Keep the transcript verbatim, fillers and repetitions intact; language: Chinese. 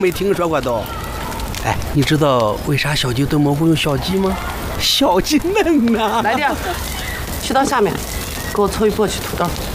没听说过都。哎，你知道为啥小鸡炖蘑菇用小鸡吗？小鸡嫩呐。 来弟，去到下面，给我凑一簸箕土豆。